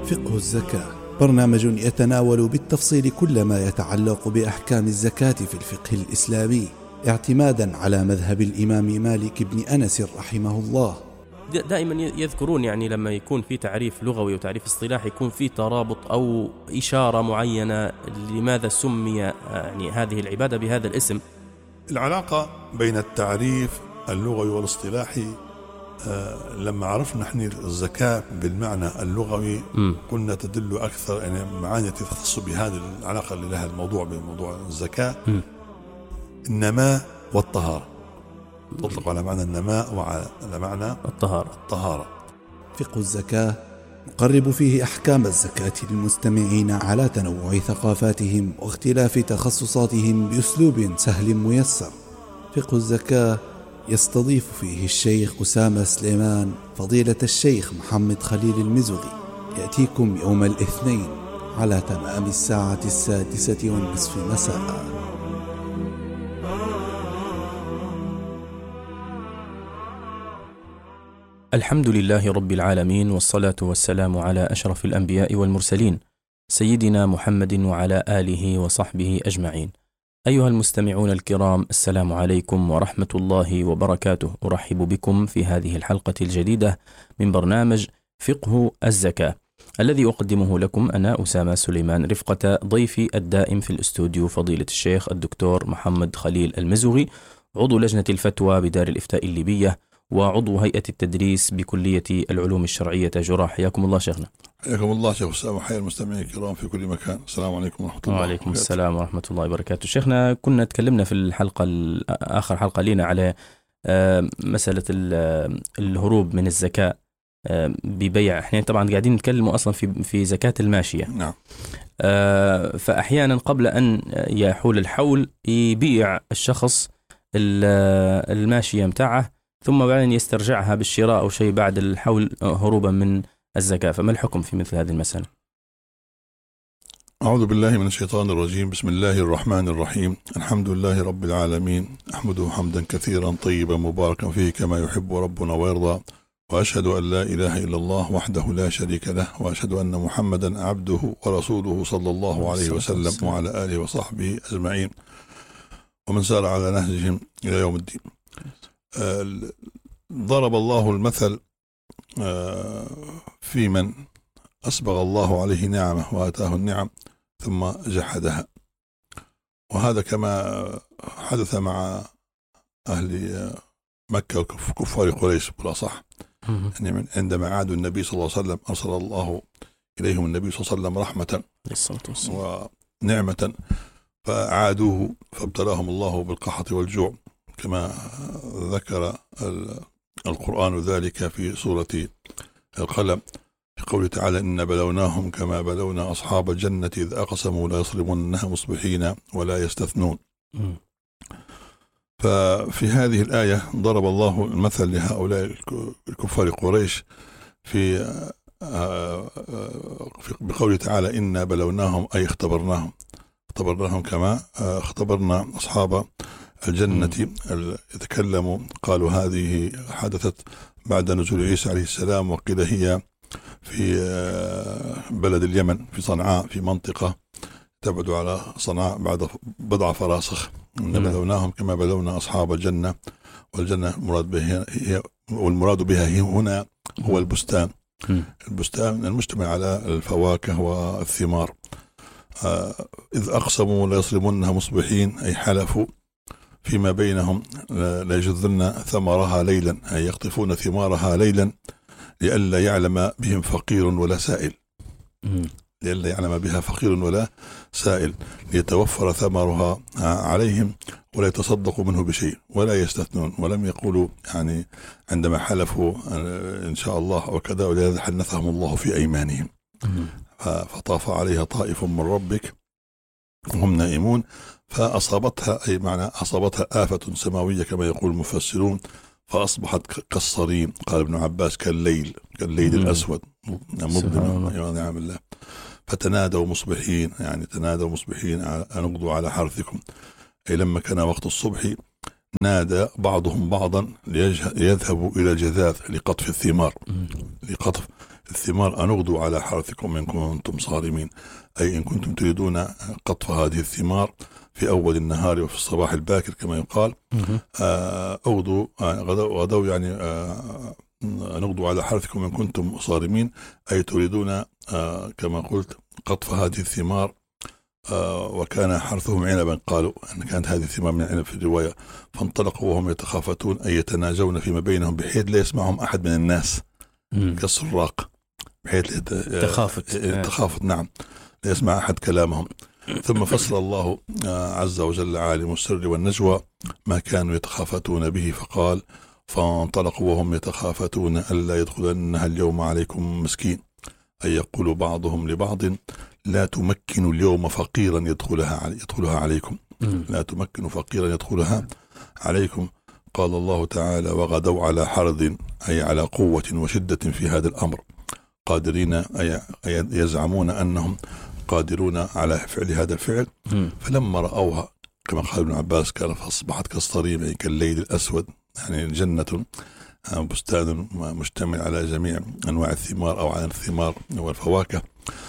فقه الزكاة برنامج يتناول بالتفصيل كل ما يتعلق بأحكام الزكاة في الفقه الإسلامي اعتمادا على مذهب الإمام مالك بن أنس رحمه الله. دائما يذكرون يعني لما يكون في تعريف لغوي وتعريف اصطلاحي يكون في ترابط أو إشارة معينة لماذا سمي يعني هذه العبادة بهذا الاسم. العلاقة بين التعريف اللغوي والاصطلاحي لما عرفنا نحن الزكاة بالمعنى اللغوي قلنا تدل أكثر يعني معاني تخص بهذه العلاقة اللي لها الموضوع بموضوع الزكاة. النماء والطهارة تطلق على معنى النماء وعلى معنى الطهارة. فقه الزكاة نقرب فيه أحكام الزكاة للمستمعين على تنوع ثقافاتهم واختلاف تخصصاتهم بأسلوب سهل ميسر. فقه الزكاة يستضيف فيه الشيخ أسامة سليمان فضيلة الشيخ محمد خليل المزغي. يأتيكم يوم الاثنين على تمام الساعة 6:30 مساء. الحمد لله رب العالمين، والصلاة والسلام على أشرف الأنبياء والمرسلين سيدنا محمد وعلى آله وصحبه أجمعين. أيها المستمعون الكرام، السلام عليكم ورحمة الله وبركاته. أرحب بكم في هذه الحلقة الجديدة من برنامج فقه الزكاة الذي أقدمه لكم أنا أسامة سليمان رفقة ضيفي الدائم في الاستوديو فضيلة الشيخ الدكتور محمد خليل المزغي، عضو لجنة الفتوى بدار الإفتاء الليبية وعضو هيئة التدريس بكلية العلوم الشرعية جراح. حياكم الله شيخنا. حياكم الله شيخ أسامة، وحيا المستمعين الكرام في كل مكان. السلام عليكم ورحمة الله. وعليكم السلام ورحمة الله وبركاته. شيخنا، كنا تكلمنا في الحلقة آخر حلقة لنا على مسألة الهروب من الزكاة ببيع. احنا طبعا قاعدين نتكلم أصلا في زكاة الماشية. نعم. فأحيانا قبل أن يحول الحول يبيع الشخص الماشية متاعه ثم بعدين يسترجعها بالشراء أو شيء بعد الحول هروبا من الزكاة، فما الحكم في مثل هذه المسألة؟ أعوذ بالله من الشيطان الرجيم. بسم الله الرحمن الرحيم. الحمد لله رب العالمين، أحمده حمدا كثيرا طيبا مباركا فيه كما يحب ربنا ويرضى، وأشهد أن لا إله إلا الله وحده لا شريك له، وأشهد أن محمدا عبده ورسوله صلى الله عليه وسلم وعلى آله وصحبه أجمعين ومن سار على نهجهم إلى يوم الدين. ضرب الله المثل في من أسبغ الله عليه نعمه وآتاه النعم ثم جحدها، وهذا كما حدث مع أهل مكة وكفار قريش بالأصح. يعني عندما عادوا النبي صلى الله عليه وسلم أرسل الله إليهم النبي صلى الله عليه وسلم رحمة ونعمة، فعادوه فابتلاهم الله بالقحط والجوع كما ذكر القرآن ذلك في سورة القلم في قوله تعالى: إن بلوناهم كما بلونا أصحاب الجنة إذ أقسموا لا يصرمونها مصبحين ولا يستثنون. ففي هذه الآية ضرب الله المثل لهؤلاء الكفار قريش في بقوله تعالى: إنا بلوناهم أي اختبرناهم كما اختبرنا أصحاب الجنة. يتكلموا قالوا هذه حدثت بعد نزول عيسى عليه السلام، وقيل هي في بلد اليمن في صنعاء في منطقة تبعد على صنعاء بعد بضع فراسخ. بلوناهم كما بلونا أصحاب الجنة، والجنة والمراد بها هنا هو البستان المجتمع على الفواكه والثمار. إذ أقسموا لا يصرمونها مصبحين أي حلفوا فيما بينهم لا يجذلن ثمرها ليلا، أي يقطفون ثمارها ليلا لئلا يعلم بهم فقير ولا سائل، لئلا يعلم بها فقير ولا سائل، ليتوفر ثمرها عليهم ولا يتصدقوا منه بشيء ولا يستثنون. ولم يقولوا يعني عندما حلفوا إن شاء الله وكذا، ولهذا حنثهم الله في أيمانهم. فطاف عليها طائف من ربك وهم نائمون فأصابتها، أي معنى أصابتها آفة سماوية كما يقول المفسرون، فأصبحت كالصريم. قال ابن عباس كالليل الأسود مظلما. نعم الله. فتنادوا مصبحين، يعني تنادوا مصبحين أن اغدوا على حرثكم، أي لما كان وقت الصبح نادى بعضهم بعضا ليذهبوا إلى الجذاذ لقطف الثمار، لقطف الثمار أن اغدوا على حرثكم إن كنتم صارمين، أي إن كنتم تريدون قطف هذه الثمار في أول النهار وفي الصباح الباكر كما يقال. اغدوا غدوا يعني نغدوا على حرثكم إن كنتم صارمين، أي تريدون كما قلت قطف هذه الثمار. وكان حرثهم عنبا، قالوا أن كانت هذه الثمار من العنب في الرواية. فانطلقوا وهم يتخافتون، أي يتناجون فيما بينهم بحيث لا يسمعهم أحد من الناس كالسراق، بحيث تخافت نعم لا يسمع أحد كلامهم. ثم فصل الله عز وجل عالم السر والنجوى ما كانوا يتخافتون به، فقال فانطلقوا وهم يتخافتون ألا يدخلنها اليوم عليكم مسكين، أي يقول بعضهم لبعض لا تمكنوا اليوم فقيرا يدخلها عليكم، لا تمكنوا فقيرا يدخلها عليكم. قال الله تعالى وغدوا على حرد، أي على قوة وشدة في هذا الأمر، قادرين أي يزعمون أنهم قادرون على فعل هذا الفعل. فلما رأوها كما قال ابن عباس كان فأصبحت كالصريم، أي كالليل الأسود، يعني جنة بستان مشتمل على جميع أنواع الثمار أو على الثمار والفواكه،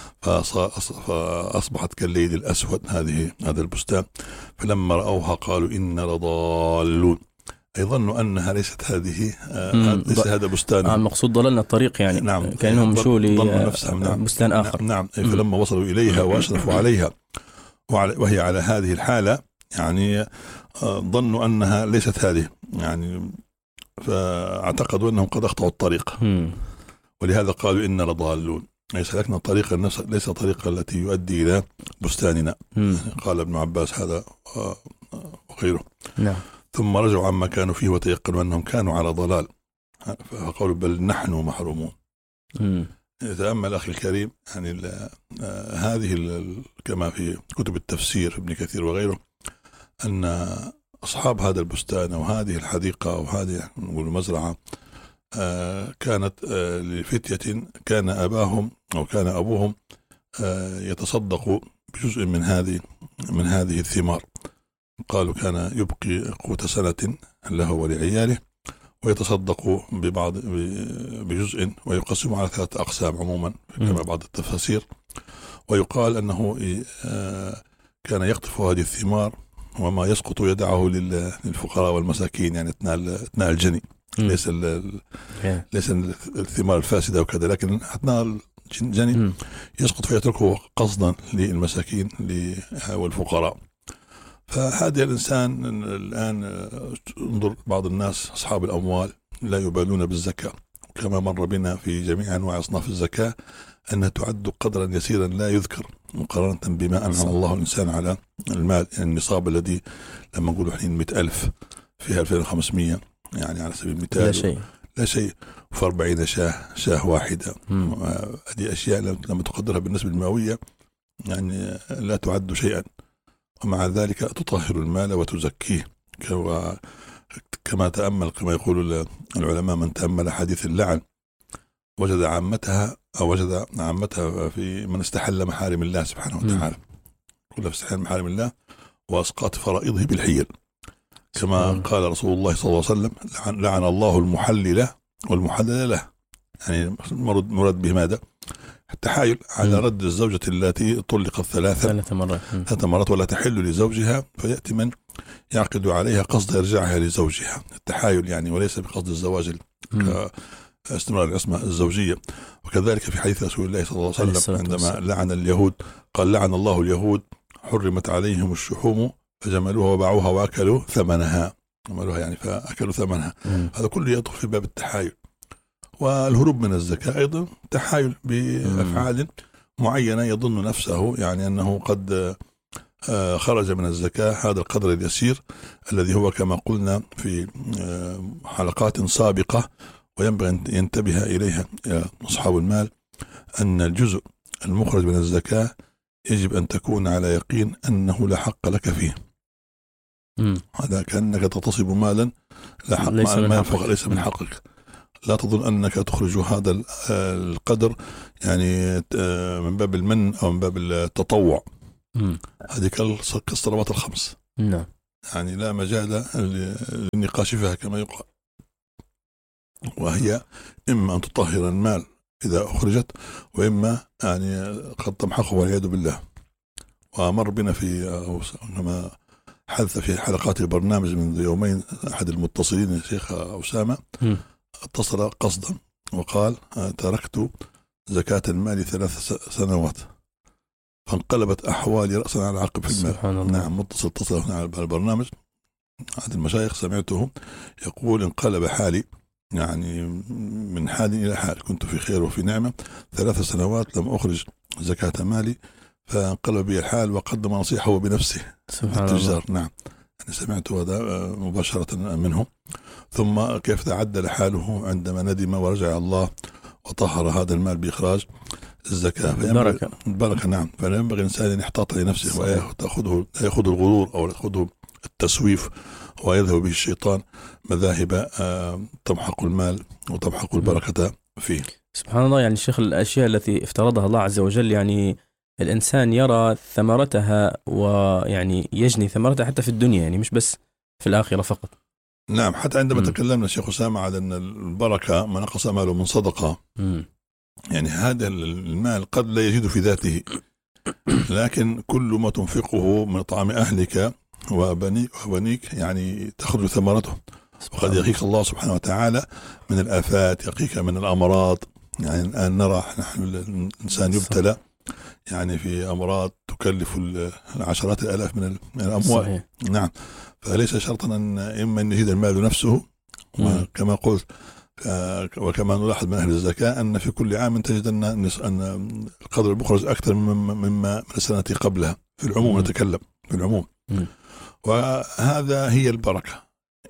فأصبحت كالليل الأسود هذا البستان. فلما رأوها قالوا إن لضالون، أي ظنوا أنها ليست هذه ليس هذا بستان، المقصود ضللنا الطريق يعني. نعم كأنهم مشوا بستان آخر. نعم فلما وصلوا إليها وأشرفوا عليها وهي على هذه الحالة، يعني ظنوا أنها ليست هذه، يعني فاعتقدوا أنهم قد أخطأوا الطريق. ولهذا قالوا إن لضالون، أي سلكنا طريق ليس طريقا التي يؤدي إلى بستاننا. قال ابن عباس هذا وغيره. نعم. ثم رجعوا عما كانوا فيه وتيقنوا أنهم كانوا على ضلال، فقالوا بل نحن محرومون. تأمل أخي الكريم، يعني هذه كما في كتب التفسير ابن كثير وغيره، أن أصحاب هذا البستان أو هذه الحديقة أو هذه المزرعة كانت لفتية كان أباهم أو كان أبوهم يتصدق بجزء من هذه الثمار. قالوا كان يبقي قوت سنة له ولعياله، ويتصدق بجزء ويقسم على 3 أقسام عموما كما بعض التفاسير. ويقال أنه كان يقطف هذه الثمار وما يسقط يدعه للفقراء والمساكين، يعني أثناء الجني، ليس الثمار الفاسدة وكذا، لكن أثناء الجني يسقط فيتركه قصدا للمساكين والفقراء. فهذا الإنسان الآن انظر بعض الناس أصحاب الأموال لا يبالون بالزكاة، كما مر بنا في جميع أنواع أصناف الزكاة أنها تعد قدرا يسيرا لا يذكر مقارنة بما أنعم الله الإنسان على المال. يعني النصاب الذي لما نقول حين 100,000 فيها 2500 يعني على سبيل المثال لا شيء، في 40 شاه واحدة. هذه أشياء لما تقدرها بالنسبة المئوية يعني لا تعد شيئا، ومع ذلك تطهر المال وتزكيه. كما تأمل كما يقول العلماء من تأمل حديث اللعن وجد عامتها في من استحل محارم الله سبحانه وتعالى، كل في استحلال محارم الله وأسقاط فرائضه بالحيل، كما قال رسول الله صلى الله عليه وسلم لعن الله المحلل والمحلل له. يعني مراد به ماذا؟ التحايل على رد الزوجة التي طلقت 3 مرات ولا تحل لزوجها، فيأتي من يعقد عليها قصد إرجاعها لزوجها، التحايل يعني، وليس بقصد الزواج كاستمرار العصمة الزوجية. وكذلك في حديث رسول الله صلى الله عليه وسلم عندما لعن اليهود قال لعن الله اليهود حرمت عليهم الشحوم فجملوها وباعوها وأكلوا ثمنها، يعني فأكلوا ثمنها. هذا كله يدخل في باب التحايل. والهروب من الزكاة أيضا تحايل بأفعال معينة يظن نفسه يعني أنه قد خرج من الزكاة هذا القدر اليسير الذي هو كما قلنا في حلقات سابقة، وينبغي أن ينتبه إليها أصحاب المال، أن الجزء المخرج من الزكاة يجب أن تكون على يقين أنه لا حق لك فيه. هذا كأنك تغتصب مالا لا حق ليس من حقك. لا تظن أنك تخرج هذا القدر يعني من باب المن أو من باب التطوع. هذه كالصلوات الخمس، يعني لا مجال للنقاش فيها كما يقال، وهي إما أن تطهر المال إذا أخرجت، وإما يعني قد تمحقه والعياذ بالله. ومر بنا كما حدث في حلقات البرنامج منذ يومين أحد المتصلين الشيخ أسامة اتصل قصدا وقال تركت زكاة المال 3 سنوات، فانقلبت أحوالي رأسا على عقب في المال. سبحان الله. نعم، اتصل على البرنامج أحد المشايخ سمعته يقول انقلب حالي، يعني من حال إلى حال، كنت في خير وفي نعمة، 3 سنوات لم أخرج زكاة مالي، فانقلب بي الحال وقدم نصيحه بنفسه التجار. نعم، أنا سمعت هذا مباشرة منه. ثم كيف تعدل حاله عندما ندم ورجع الله وطهر هذا المال بإخراج الزكاة. البركة. نعم، فينبغي الإنسان أن يحتاط لنفسه ولا يأخذ الغرور أو يأخذ التسويف ويذهب به الشيطان مذاهب تمحق المال وتمحق البركة فيه. سبحان الله. يعني الشيخ، الأشياء التي افترضها الله عز وجل يعني الإنسان يرى ثمرتها ويعني يجني ثمرتها حتى في الدنيا، يعني مش بس في الآخرة فقط. نعم، حتى عندما تكلمنا الشيخ أسامة على أن البركة ما نقص ماله من صدقة، يعني هذا المال قد لا يجد في ذاته، لكن كل ما تنفقه من طعام أهلك وبنيك يعني تخرج ثمرته. وقد يقيك الله سبحانه وتعالى من الآفات، يقيك من الأمراض. يعني الآن نرى نحن الإنسان يبتلى يعني في أمراض تكلف العشرات الآلاف من الأموال. صحيح. نعم، فليس شرطا أن إما أن يزيد المال نفسه، وكما قلت وكما نلاحظ من أهل الزكاة أن في كل عام تجد أن القدر المخرج أكثر مما من السنة قبلها. في العموم نتكلم في العموم. وهذا هي البركة،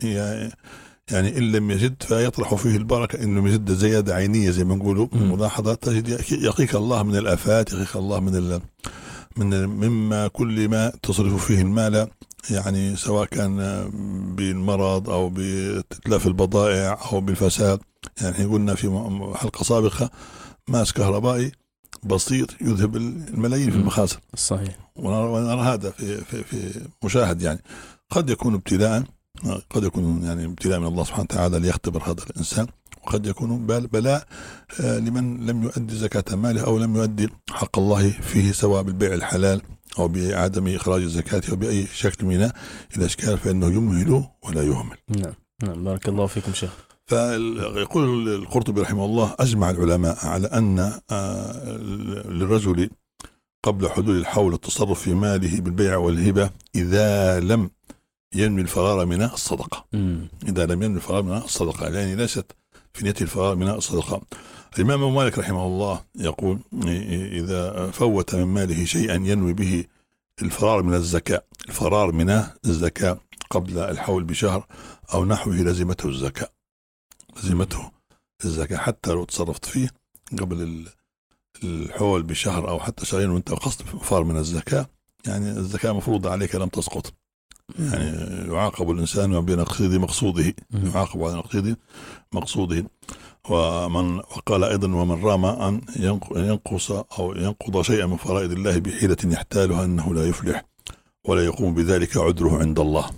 يعني إن لم يجد فيطرح فيه البركة، إن لم يجد زيادة عينية زي ما نقولوا ملاحظة، تجد يقيك الله من الآفات، يقيك الله مما كل ما تصرف فيه المال، يعني سواء كان بالمرض أو بتتلاف البضائع أو بالفساد. يعني قلنا في حلقة سابقة ماس كهربائي بسيط يذهب الملايين في المخازن. صحيح. ونرى هذا في مشاهد. يعني قد يكون ابتلاء، قد يكون يعني ابتلاء من الله سبحانه وتعالى ليختبر هذا الإنسان، وقد يكون بلاء لمن لم يؤدي زكاة ماله أو لم يؤدي حق الله فيه، سواء بالبيع الحلال أو بعدم إخراج الزكاة أو بأي شكل من الأشكال، فإنه يمهل ولا يهمل. نعم، بارك الله فيكم شيخ. فيقول القرطبي رحمه الله أجمع العلماء على أن للرجل قبل حدود الحول التصرف في ماله بالبيع والهبة إذا لم ينمي الفرار من الصدقة. إذا لم ينمي الفرار من الصدقة، يعني ليست في نية الفرار من الصدقة. الإمام مالك رحمه الله يقول إذا فوت من ماله شيئا ينوي به الفرار من الزكاة، الفرار من الزكاة قبل الحول بشهر أو نحوه، لزمته الزكاة، لزمته الزكاة حتى لو تصرفت فيه قبل الحول بشهر أو حتى شهرين وانت قصد فرار من الزكاة، يعني الزكاة مفروضة عليك لم تسقط. يعني يعاقب الإنسان بنقيض مقصوده، يعاقب على نقيض مقصوده. وقال أيضا ومن رام أن ينقص أو ينقض شيئا من فرائض الله بحيلة يحتالها أنه لا يفلح ولا يقوم بذلك عذره عند الله.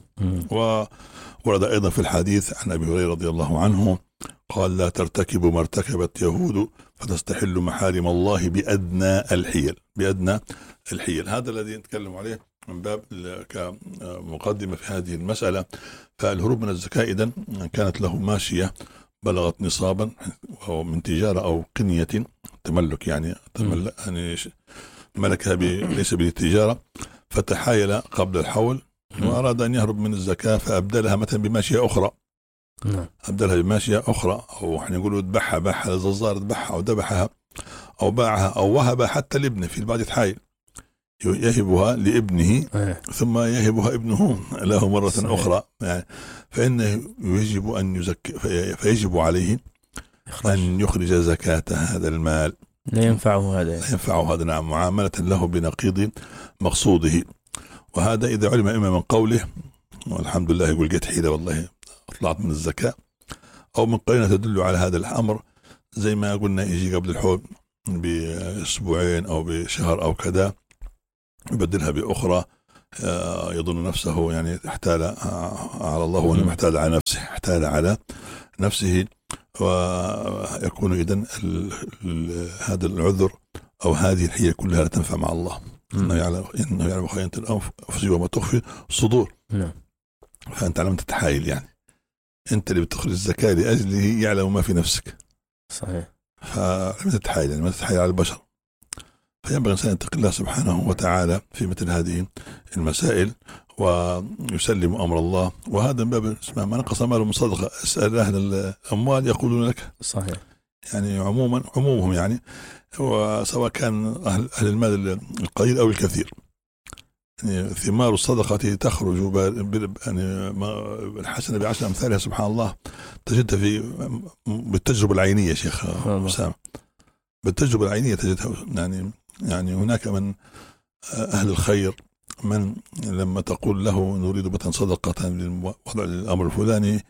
وورد أيضا في الحديث عن أبي هريرة رضي الله عنه قال لا ترتكبوا ما ارتكبت يهود فتستحلوا محارم الله بأدنى الحيل. بأدنى الحيل هذا الذي نتكلم عليه من باب كمقدمة في هذه المسألة. فالهروب من الزكاة إذن كانت له ماشية بلغت نصابا أو من تجارة أو قنية تملك، يعني ملكها ليس بالتجارة، فتحايل قبل الحول وأراد أن يهرب من الزكاة فأبدلها مثلا بماشية أخرى. أبدلها بماشية أخرى، أو احنا نقولوا ذبحها، باعها الجزار، ذبحها أو ذبحها أو باعها أو وهب حتى لابنه، في البعض يتحايل يهبها لابنه ثم يهبها ابنه له مرة أخرى، يعني فإنه يجب أن يزكي، فيجب عليه أن يخرج زكاة هذا المال. لا ينفعه هذا، لا ينفعه هذا، نعم، معاملة له بنقيض مقصوده. وهذا إذا علم إما من قوله والحمد لله يقول جت حيلة والله طلعت من الزكاة، أو من قرينة تدل على هذا الأمر، زي ما قلنا يجي قبل الحول بأسبوعين أو بشهر أو كذا يبدلها بأخرى، يظن نفسه يعني احتال على الله ولم يحتال على نفسه، احتال على نفسه ويكون إذن هذا العذر أو هذه الحيلة كلها لا تنفع مع الله. إنه يعلم خائنة الأنفس وما تخفي الصدور. فأنت لم تتحايل، يعني أنت اللي بتخرج الزكاة لأجله يعلم ما في نفسك. صحيح. فلم تتحايل، يعني ما تتحايل على البشر. فينبغي الإنسان أن يتقي الله سبحانه وتعالى في مثل هذه المسائل ويسلم أمر الله. وهذا من باب اسمه ما نقص ماله من صدقة. اسأل أهل الأموال يقولون لك. صحيح. يعني عمومهم، يعني وسواء كان أهل المال القليل أو الكثير، يعني ثمار الصدقة تخرج يعني الحسنة بعشر أمثالها سبحان الله. تجدها بالتجربة العينية شيخ حسام، بالتجربة العينية تجدها. يعني هناك من أهل الخير من لما تقول له نريد مثلا صدقة لوضع الأمر الفلاني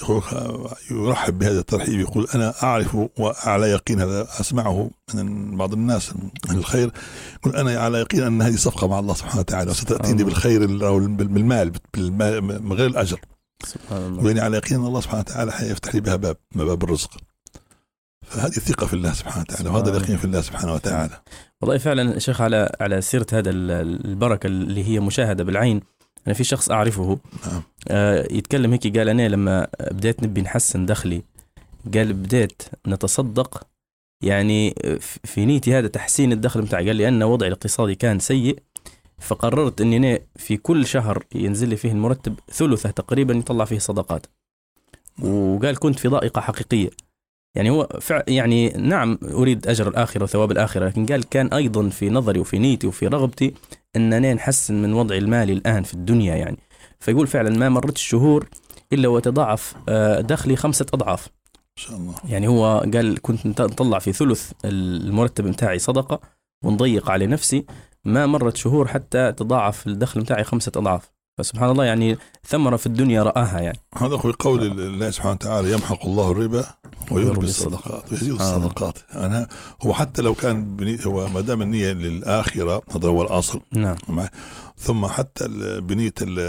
يرحب بهذا الترحيب، يقول أنا أعرف وعلى يقين، هذا أسمعه من بعض الناس أهل الخير، يقول أنا على يقين أن هذه صفقة مع الله سبحانه وتعالى وستأتيني بالخير أو بالمال من غير الأجر. سبحان الله. يعني على يقين أن الله سبحانه وتعالى حيفتح لي بها باب الرزق. فهذه الثقة في الله سبحانه وتعالى، وهذا اليقين في الله سبحانه وتعالى. والله فعلا شيخ، على سيرة هذا البركة اللي هي مشاهدة بالعين. أنا في شخص أعرفه يتكلم هيك، قال أنا لما بديت نبي نحسن دخلي، قال بديت نتصدق يعني في نيتي هذا تحسين الدخل متاعي. قال لي أن وضعي الاقتصادي كان سيء، فقررت أني أنا في كل شهر ينزل لي فيه المرتب ثلثه تقريبا يطلع فيه صدقات. وقال كنت في ضائقة حقيقية. يعني هو يعني نعم أريد أجر الآخرة وثواب الآخرة، لكن قال كان أيضا في نظري وفي نيتي وفي رغبتي أنني نحسن من وضعي المالي الآن في الدنيا يعني. فيقول فعلا ما مرت الشهور إلا وتضاعف دخلي 5 أضعاف إن شاء الله. يعني هو قال كنت نطلع في ثلث المرتب متاعي صدقة ونضيق على نفسي، ما مرت شهور حتى تضاعف الدخل متاعي 5 أضعاف. فسبحان الله، يعني ثمرة في الدنيا رآها. يعني هذا هو قول الله سبحانه وتعالى يمحق الله الربا ويربي الصدقات ويزيد الصدقات. أنا هو حتى لو كان هو ما دام النية للآخرة، هذا هو الأصل. نعم. ثم حتى بنية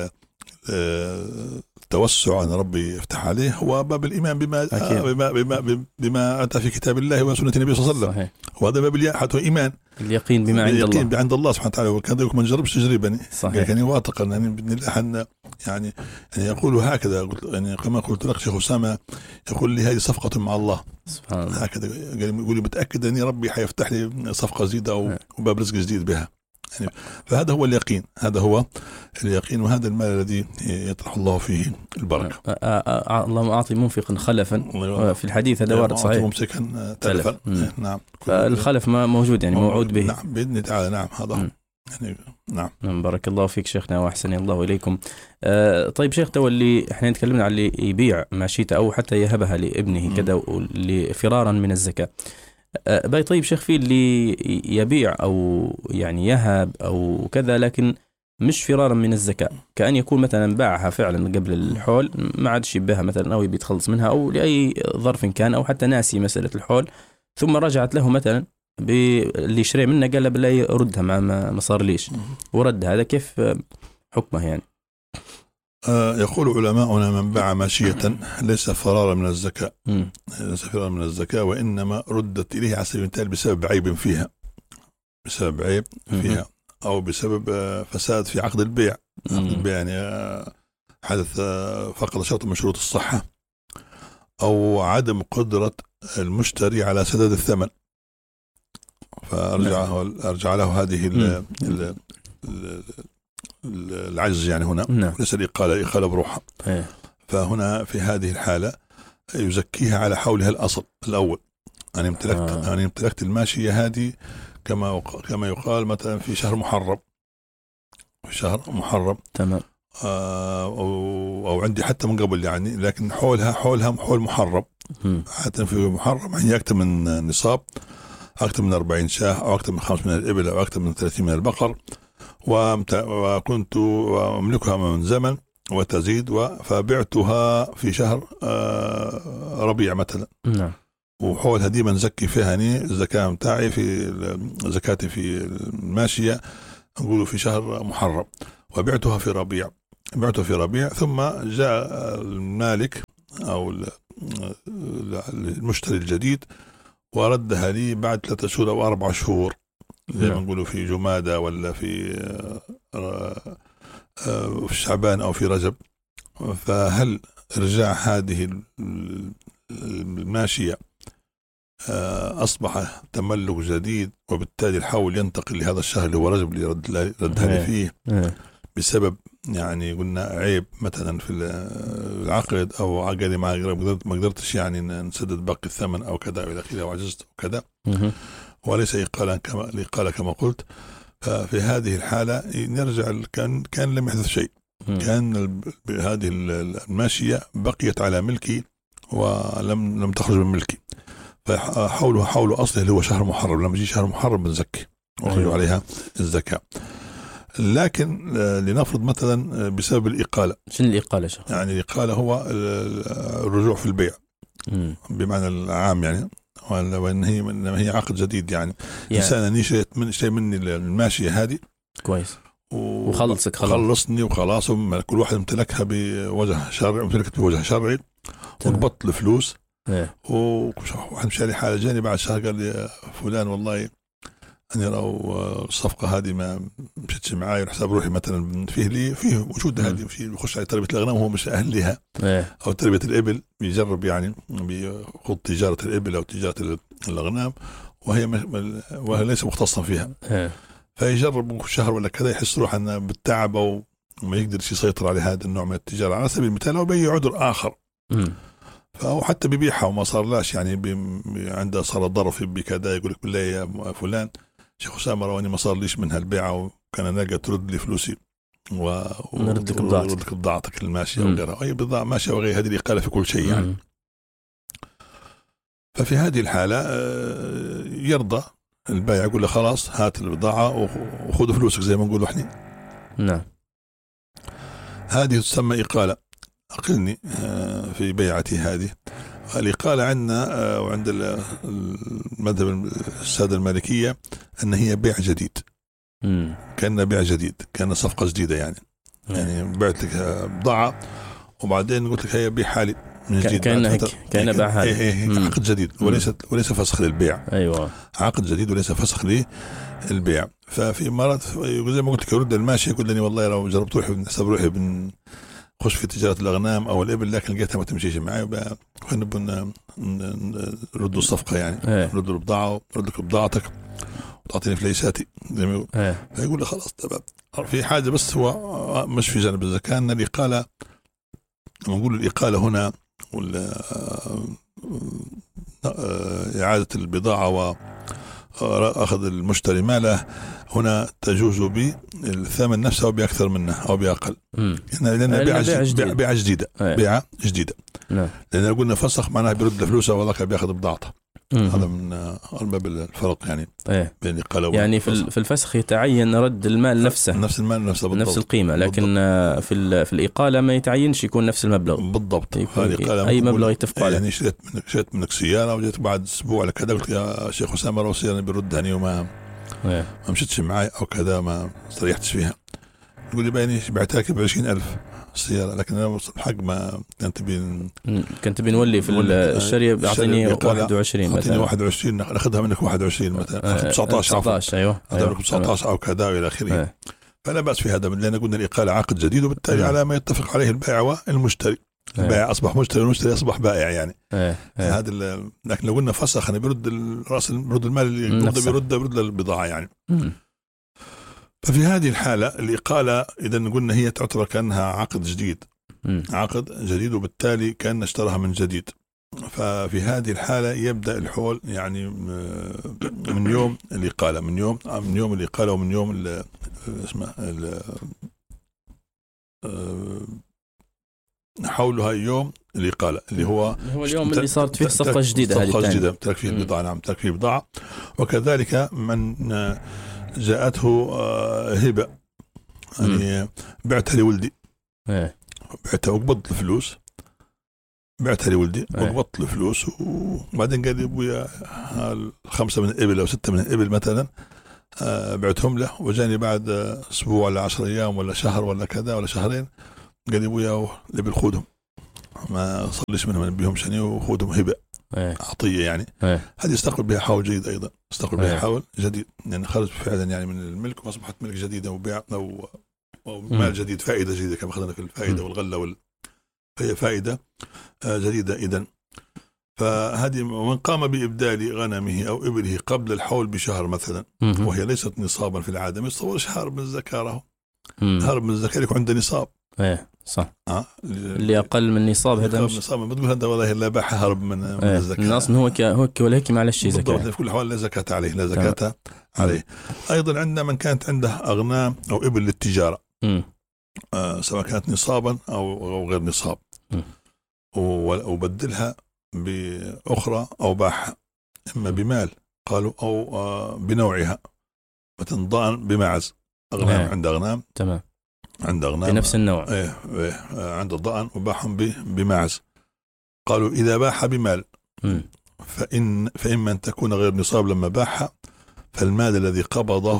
التوسع أن ربي يفتح عليه، هو باب الإيمان بما أتى في كتاب الله وسنة النبي صلى الله عليه وسلم. وهذا باب حتى إيمان اليقين بما عند الله، اليقين عند الله سبحانه وتعالى. وكذا ما نجربش تجربة يعني واثقا يعني بإذن الله. يعني يقول هكذا، يعني كما قلت لك شيخ أسامة، يقول لي هذه صفقة مع الله سبحان الله. هكذا يقول لي متأكد أن ربي حيفتح لي صفقة جديدة أو باب رزق جديد بها. يعني فهذا هو اليقين، هذا هو اليقين، وهذا المال الذي يطرح الله فيه البركة. اللهم أعطي منفقا خلفا، في الحديث هذا وارد صحيح، ممسكا تلفا. نعم. فالخلف ما موجود يعني موعود به. نعم بإذن الله تعالى. نعم هذا يعني نعم. بارك الله فيك شيخنا وأحسن الله إليكم. طيب شيخ، تو اللي احنا تكلمنا عن اللي يبيع ماشيته أو حتى يهبها لابنه كذا فرارا من الزكاة. باي طيب شيخ، في اللي يبيع أو يعني يهب أو كذا لكن مش فرارا من الزكاة، كأن يكون مثلا باعها فعلا قبل الحول، ما عادش يبيعها مثلا أو يبي يتخلص منها أو لأي ظرف كان، أو حتى ناسي مسألة الحول، ثم رجعت له مثلا اللي يشتري منه قال له بالله يردها ما صار ليش ورد، هذا كيف حكمه يعني؟ يقول علماؤنا من باع ماشية ليس فرارا من الزكاة، ليس فرارا من الزكاة، وإنما ردت إليه على سبيل المثال بسبب عيب فيها، بسبب عيب فيها أو بسبب فساد في عقد البيع. عقد البيع يعني حدث فقد شرط من شروط الصحة أو عدم قدرة المشتري على سداد الثمن، فأرجع له هذه العجز يعني هنا ليس الإقالة بروحها. فهنا في هذه الحالة يزكيها على حولها الأصل الأول. أنا امتلكت الماشية هذه كما يقال مثلا في شهر محرم، في شهر محرم تمام، أو عندي حتى من قبل يعني، لكن حول محرم، حتى في محرم يعني أكثر من نصاب، أكثر من 40 شاة أو أكثر من 5 من الإبل أو أكثر من 30 من البقر، وكنت أملكها من زمن وتزيد، فبعتها في شهر ربيع مثلا. نعم. وحول هذه من زكي فيها الزكاة متاعي في زكاتي في الماشية نقول في شهر محرم، وبعتها في ربيع، ثم جاء المالك أو المشتري الجديد وردها لي بعد 3 شهور أو 4 شهور زي ما نقولوا في جمادة ولا في شعبان أو في رجب. فهل إرجاع هذه الماشية أصبح تملك جديد وبالتالي الحول ينتقل لهذا الشهر اللي هو رجب اللي ردها لي فيه بسبب يعني قلنا عيب مثلا في العقد أو عقدي ما قدرتش يعني نسدد باقي الثمن أو كذا إلى آخره وعجزت وكذا وليس إقالة كما قلت. ففي هذه الحالة نرجع كان لم يحدث شيء، كان هذه الماشية بقيت على ملكي ولم تخرج من ملكي، فحول أصله اللي هو شهر محرم. لما يجي شهر محرم بنزكي وخرجوا عليها الزكاة. لكن لنفرض مثلا بسبب الإقالة. شنو الإقالة شيخ؟ يعني الإقالة هو الرجوع في البيع بمعنى العام يعني، وإن هي عقد جديد يعني إنسان شيء مني الماشية هذه كويس وخلصك خلصني وخلاص، كل واحد امتلكها بوجه شرعي، امتلكت بوجه شرعي وقبضت الفلوس. وواحد مشاري حالة جاني بعد شهر قال لي فلان والله أنا لو الصفقة هذه ما مشيتش معاي وحساب روحي مثلا فيه وجود هذه في بيخش على تربية الأغنام وهو مش أهل لها أو تربية الإبل، بيجرب يعني بيخوض تجارة الإبل أو تجارة الأغنام وهي ليس مختصا فيها، فيجرب شهر ولا كذا يحس روح أنه بالتعب أو ما يقدرش يسيطر على هذا النوع من التجارة على سبيل المثال، أو بيجي عذر آخر فهو حتى بيبيعها وما صارلاش يعني عنده صار ضرف بكذا، يقول لك بالله يا فلان شيخ أسامة رواني ما صار ليش منها البيعة وكان ناقة ترد لي فلوسي ونردك بضاعتك الماشية وغيرها، أي بضاعة ماشية وغيرها، هذه الإقالة في كل شيء يعني. ففي هذه الحالة يرضى البائع، يقول له خلاص هات البضاعة وخذ فلوسك زي ما نقول احنا. نعم. هذه تسمى إقالة. أقلني في بيعتي هذه. الإقالة عندنا وعند المذهب السادة المالكية أن هي بيع جديد، كأنه بيع جديد، كأنه صفقة جديدة يعني. يعني بعت لك بضاعة وبعدين قلت لك هي بيع حالي من جديد، كأنه بيع حالي، عقد جديد وليس فسخ للبيع. أيوة، عقد جديد وليس فسخ للبيع. ففي مرات زي ما قلت لك يرد الماشي يقول لي والله لو جربت حساب روحي خش في تجارة الأغنام أو الإبل لكن لقيتها ما تمشيش معي، نبغى نردوا الصفقة يعني، نردوا البضاعة ورد لك بضاعتك وتعطيني فليساتي زي ما يقول. فيقول لي خلاص تمام. في حاجة بس هو مش في جانب الزكاة، أن الإقالة لما نقول الإقالة هنا إعادة البضاعة وأخذ المشتري ماله، هنا تجوز بالثمن نفسه أو بأكثر منه أو بأقل، لأن بيعة جديدة. بيعة جديدة. لأن قلنا فسخ معناه بيرد فلوسه وذاك بيأخذ بضاعته. هذا من الباب الفرق يعني بين الإقالة يعني في الفسخ يتعين رد المال نفسه، نفس المال نفسه بالضبط، نفس القيمة، لكن في الإقالة ما يتعينش يكون نفس المبلغ بالضبط. أي مبلغ يتفق عليه. يعني شريت منك سيارة وجيت بعد أسبوع ولا كذا قلت يا شيخ أسامة لو سيارة بيردني وما ما مشيتش معي أو كذا ما استريحتش فيها، تقول لي بيني بعتها لك ب20,000 السيارة، لكن أنا الحق ما كنت بنولي في الشرية بيعطيني 21 مثلا، أعطيني 21 أخذها منك 21 مثلا، 19 أيوة 19 أو كذا إلى آخره. فلا بأس في هذا، لأن قلنا الإقالة عقد جديد وبالتالي على ما يتفق عليه البائع والمشتري. البائع أصبح مشتري والمشتري أصبح بائع يعني. هذا لكن لو قلنا فسخ أنا بيرد الرأس، بيرد المال اللي بيرد البضاعة يعني. ففي هذه الحالة الإقالة إذا قلنا هي تعتبر كأنها عقد جديد، عقد جديد وبالتالي كأن اشتراها من جديد. ففي هذه الحالة يبدأ الحول يعني من يوم الإقالة، من يوم الإقالة ومن يوم حولها يوم الإقالة اللي هو اليوم اللي صارت فيه صفقة جديدة، هذه صفقة جديدة ترك فيه البضاعة. نعم ترك فيه بضاعة. وكذلك من جاءته هبة يعني بعتها لولدي، بعتها وقبضت الفلوس، بعتها لولدي وقبضت الفلوس، وبعدين قال لي أبويا 5 من الإبل أو 6 من الإبل مثلا بعتهم له، وجاني بعد أسبوع ولا 10 أيام ولا شهر ولا كذا ولا شهرين قال لي أبويا الإبل خذهم ما صليش منهم بيهم شني وخذهم هبة عطية يعني. هذه يستقبل بها حول جيد أيضا، يستقبل بها حول جديد، يعني خرج فعلا يعني من الملك وأصبحت ملك جديدة وبيع أو مال جديد، فائدة جديدة كما أخذنا في الفائدة والغلة هي فائدة جديدة إذن. فهذه من قام بإبدال غنمه أو إبله قبل الحول بشهر مثلا وهي ليست نصابا في العادة، ما يتصورش هارب من الزكاة، هارب من الزكاة يكون عنده نصاب. صح. اللي أقل من نصاب هذا مش نصاب، ما تقول هذا والله لا باح هارب من الزكاة. الناس هو ولا هيك معلش زكاة. في كل الأحوال لا زكاة عليه، لا زكاة عليه. أيضا عندنا من كانت عنده أغنام أو إبل للتجارة، سواء كانت نصابا أو غير نصاب، وبدلها بأخرى أو باعها إما بمال قالوا أو بنوعها، مثلا ضأن بمعز، أغنام عند أغنام تمام، عند أغنام بنفس النوع عند الضأن وباعهم بمعز. قالوا إذا باعها بمال فإما أن تكون غير نصاب لما باعها، فالمال الذي قبضه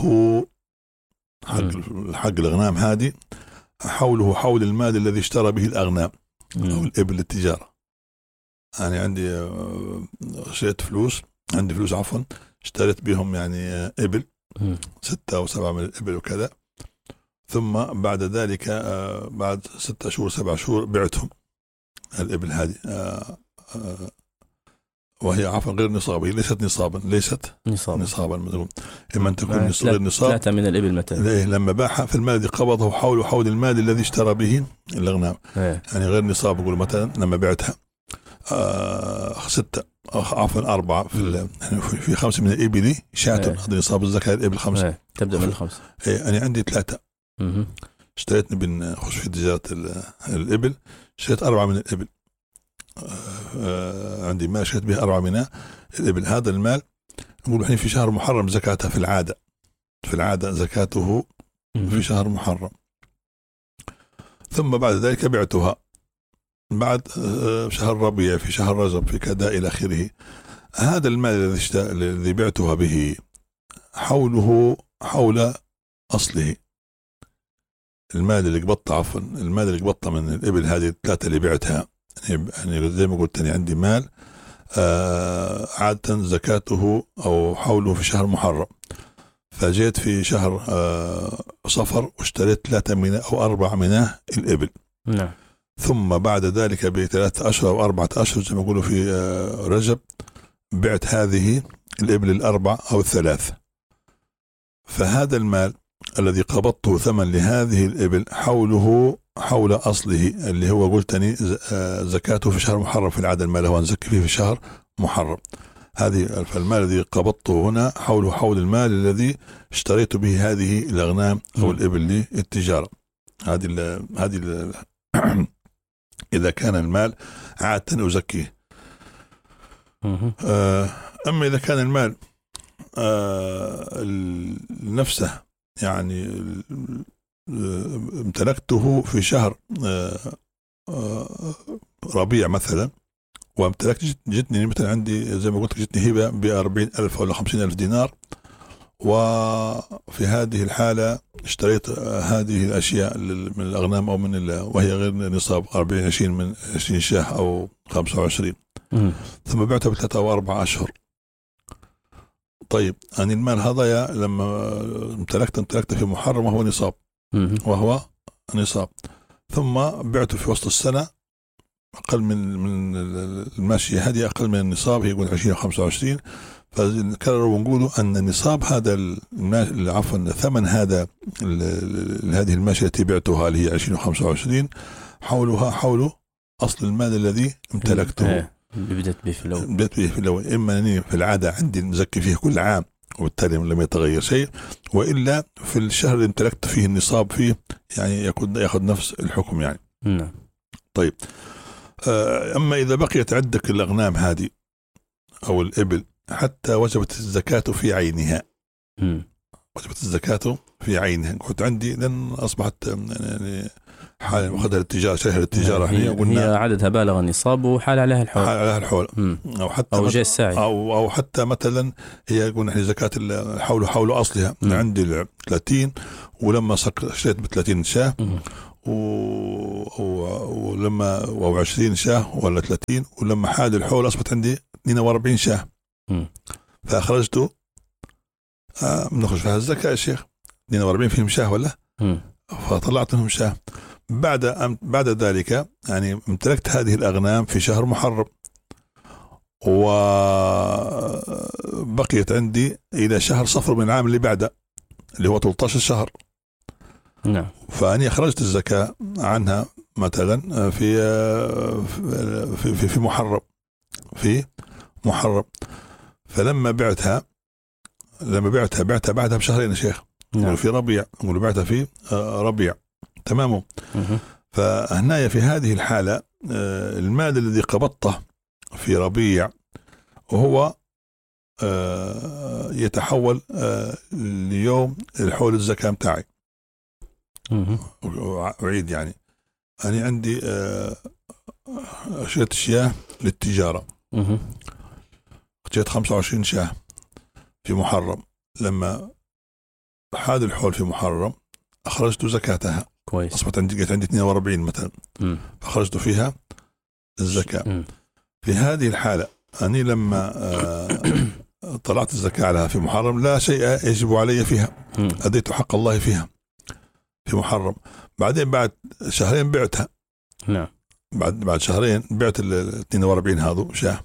حق الأغنام هذه حوله حول المال الذي اشترى به الأغنام أو الإبل للتجارة. يعني عندي شريت فلوس، عندي فلوس عفوا، اشتريت بهم يعني إبل 6 أو 7 من الإبل وكذا، ثم بعد ذلك بعد 6 شهور 7 شهور بعتهم الإبل هذه، وهي عفوا غير نصابة، ليست نصابا، ليست نصابا مثلا. إما أن تكون غير نصاب 3 من الإبل مثلا، لما باعها فالمال الذي قبضه حول المال الذي اشترى به الأغنام. يعني غير نصاب، يقول مثلا لما بعتها 6 عفوا 4 في 5 من الإبل شاة، هذا نصاب الزكاة الإبل 5 تبدأ من 5. أنا عندي 3 اشتريت بنخش في تجارة الإبل، اشتريت 4 من الإبل، عندي مال اشتريت به 4 من الإبل. هذا المال نقول الحين في شهر محرم زكاتها في العادة زكاته في شهر محرم، ثم بعد ذلك بعتها بعد شهر ربيع، في شهر رجب، في كذا إلى آخره. هذا المال الذي بعتها به حوله حول أصله، المال اللي قبضته عفوا المال اللي قبضته من الإبل هذه 3 اللي بعتها، يعني زي ما قلت أنا عندي مال عادة زكاته أو حوله في شهر محرم، فجيت في شهر صفر واشتريت 3 من أو 4 من الإبل. نعم. ثم بعد ذلك ب3 أشهر أو 4 أشهر زي ما يقولوا في رجب بعت هذه الإبل 4 أو 3، فهذا المال الذي قبضته ثمن لهذه الإبل حوله حول أصله اللي هو قلتني زكاته في شهر محرم، في العادة المال هو نزكي فيه في شهر محرم. فالمال الذي قبضته هنا حوله حول المال الذي اشتريت به هذه الأغنام أو الإبل للتجارة. هذه إذا كان المال عادة أزكيه. أما إذا كان المال نفسه يعني امتلكته في شهر ربيع مثلا، وامتلكت جتني مثلا عندي زي ما قلت جتني هبة ب40,000 ولا 50,000 دينار، وفي هذه الحالة اشتريت هذه الأشياء من الأغنام أو وهي غير نصاب 20 من 20 شاه أو 25، ثم بعتها ب3 أو 4 أشهر. طيب أن المال هذا لما امتلكت في محرم وهو نصاب، ثم بعته في وسط السنة أقل من الماشية هذه أقل من النصاب، هي يقول 20 أو 25، فكرروا ونقولوا أن النصاب هذا عفوا ثمن هذه الماشية التي بعتها اللي هي 20 و 25 حولها حول أصل المال الذي امتلكته. بدأت به في الأول. إما أني في العادة عندي نزكي فيه كل عام وبالتالي لم يتغير شيء، وإلا في الشهر اللي امتلكت فيه النصاب فيه يعني يأخذ نفس الحكم يعني. طيب أما إذا بقيت عندك الأغنام هذه أو الإبل حتى وجبت الزكاة في عينها، وجبت الزكاة في عينها، كنت عندي لأن أصبحت يعني حال وخذها للتجارة، شريها للتجارة، هي عددها بالغ النصاب وحال عليها الحول، أو حتى أو جاء الساعي، أو حتى مثلا هي يقول نحن زكاة الحول حول أصلها. عندي 30 ولما اشتريت ب30 شاه ولما أو 20 شاه ولا 30، ولما حاد الحول أصبحت عندي 42 شاه. فأخرجته بنخرج فيها الزكاة يا شيخ، 42 فيهم شاه ولا؟ فطلعت منهم شاه. بعد ذلك يعني امتلكت هذه الأغنام في شهر محرم، وبقيت عندي إلى شهر صفر من العام اللي بعده اللي هو 13 شهر. نعم. فأني أخرجت الزكاة عنها مثلا في محرم. فلما بعتها بعدها بشهرين يا شيخ. نعم. في ربيع، نقول بعتها في ربيع، تمام. فهنا في هذه الحالة المال الذي قبضته في ربيع وهو يتحول ليوم الحول الزكاة متاعي. أعيد يعني أنا عندي أشرت شياه للتجارة، اشتريت 25 شاه في محرم. لما حاد الحول في محرم أخرجت زكاتها. كويس. أصبحت عندي 42 مثلا، فأخرجت فيها الزكاة. في هذه الحالة أني لما طلعت الزكاة عليها في محرم لا شيء يجب علي فيها، أديت حق الله فيها في محرم. بعدين بعد شهرين بعتها. نعم. بعد شهرين بعت ال 42 هذو شاه.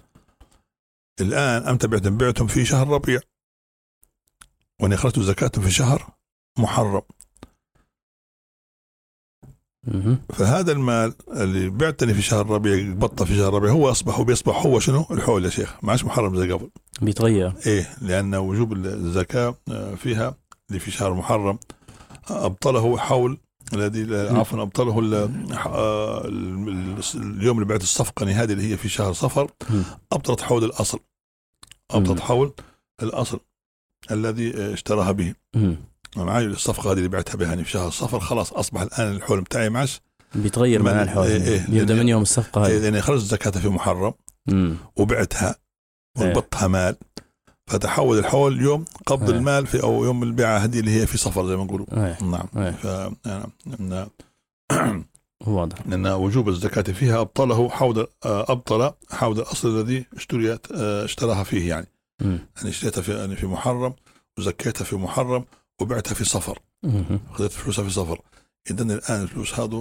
الآن أمتى بعتهم في شهر ربيع، وأنا أخرجت زكاتهم في شهر محرم. فهذا المال اللي بعتني في شهر ربيع قبضته في شهر ربيع هو بيصبح هو شنو الحول يا شيخ، ما عادش محرم زي قبل، بيتغير. إيه، لأن وجوب الزكاة فيها اللي في شهر محرم أبطله حول الذي عفوا أبطله اليوم اللي بعد الصفقة هذه اللي هي في شهر صفر، أبطلت حول الأصل، أبطلت حول الأصل الذي اشتراها به. معي الصفقة هذه اللي بعتها بها يعني في شهر صفر، خلاص أصبح الآن الحول بتاعي معش بيتغير مع الحول. يبدأ من يوم الصفقة هذه، يعني خرجت زكاتها في محرم وبعتها وضبطها مال، فتحول الحول يوم قبض المال في أو يوم البيعة هذه اللي هي في صفر زي ما نقولوا. نعم. واضح لأن وجوب الزكاة فيها أبطل حول الأصل الذي اشتراها فيه يعني. يعني اشتريتها في محرم وزكيتها في محرم وبعتها في صفر، خذت فلوسها في صفر. إذن الآن الفلوس هذا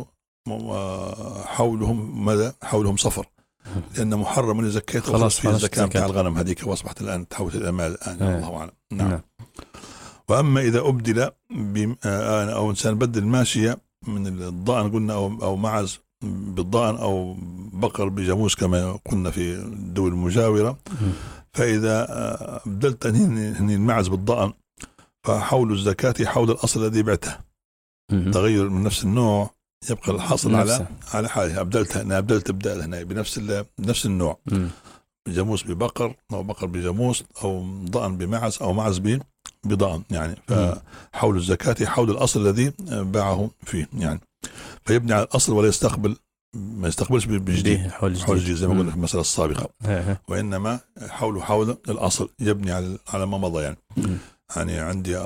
حولهم صفر، لأن محرم اللي زكيته خلاص في الزكاة بتاع الغنم هذيك، وأصبحت الآن تحولت إلى مال الآن. الله أعلم. نعم. وأما إذا أبدل أو إنسان بدل ماشية من الضأن قلنا أو معز بالضأن أو بقر بجاموس كما قلنا في الدول المجاورة، فإذا أبدلت هني المعز بالضأن فحول الزكاة حول الأصل الذي بعته. تغير من نفس النوع يبقى الحاصل على حاله. أبدلت إبدال هنا بنفس النوع، جاموس ببقر أو بقر بجاموس أو ضأن بمعز أو معز بضأن يعني. فحول الزكاة حول الأصل الذي باعه فيه يعني. فيبني على الأصل ولا ما يستقبلش بجديد حول جديد زي ما قلنا في المسألة السابقة، وإنما حول الأصل يبني على ما مضى يعني. يعني عندي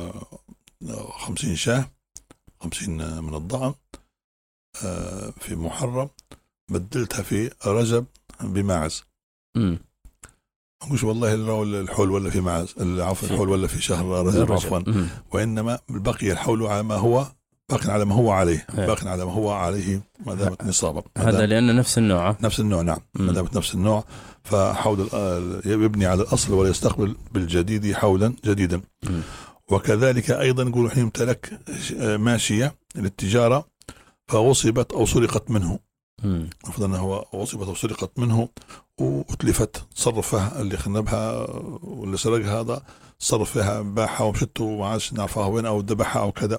50 شاه، 50 من الضأن في محرم، بدلتها في رجب بماعز. مش والله الحول ولا في معز، العفو الحول ولا في شهر رجب عفوا، وإنما بقي الحول على ما هو باق على ما هو عليه ما دامت نصابا. هذا لأن نفس النوع نعم. ما دامت نفس النوع فحول يبني على الأصل ولا يستقبل بالجديد حولا جديدا. وكذلك أيضا نقول حين امتلك ماشية للتجارة فغصبت أو سرقت منه، المفروض أنه غصبت أو سرقت منه وأتلفت، تصرف فيها اللي خنبها واللي سرقها هذا صرف فيها، باعها ومشته وما عادش نعرفها وين أو ذبحها أو كذا،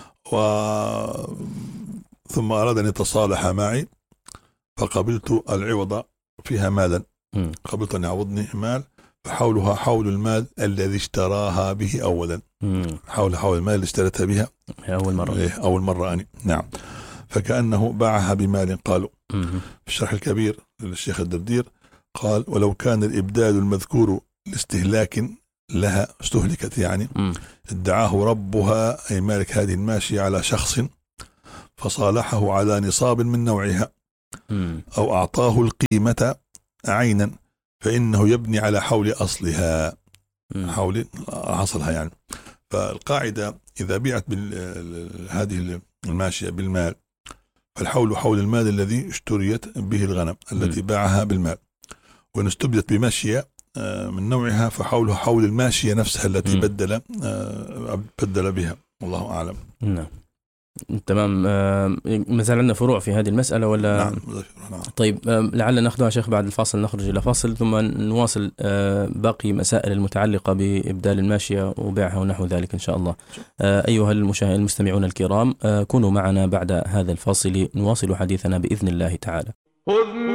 ثم أراد أن يتصالح معي فقبلت العوض فيها مالا، قبلت أن يعوضني مال، فحولها حول المال الذي اشتراها به أولا، حول المال اللي اشتريتها بها أول مرة أنا. نعم. فكأنه باعها بمال. قالوا في الشرح الكبير للشيخ الدردير قال: ولو كان الإبدال المذكور لاستهلاك لها، استهلكت يعني، ادعاه ربها أي مالك هذه الماشية على شخص، فصالحه على نصاب من نوعها أو أعطاه القيمة عينا فإنه يبني على حول أصلها، حول أصلها يعني. فالقاعدة إذا بيعت هذه الماشية بالمال فالحول حول المال الذي اشتريت به الغنم التي باعها بالمال، وإن استبدلت بماشية من نوعها فحولها حول الماشية نفسها التي بدل بها. والله أعلم. نعم تمام. مثلا عندنا فروع في هذه المسألة ولا؟ نعم. طيب لعل نأخذها شيخ بعد الفاصل، نخرج إلى فاصل ثم نواصل باقي مسائل المتعلقة بإبدال الماشية وبيعها ونحو ذلك إن شاء الله. أيها المستمعون الكرام، كونوا معنا بعد هذا الفاصل نواصل حديثنا بإذن الله تعالى.